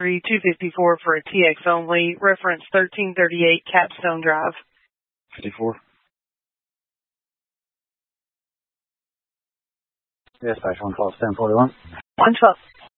254 for a TX only, reference 1338 Capstone Drive. 54. Dispatch 112, 1041. 112.